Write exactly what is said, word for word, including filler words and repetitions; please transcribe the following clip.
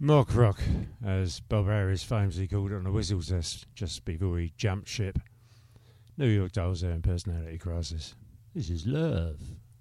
Mark Rock, as Bob Harris famously called it on the Whistles test just before he jumped ship. New York Dolls there in Personality Crisis. This is Love.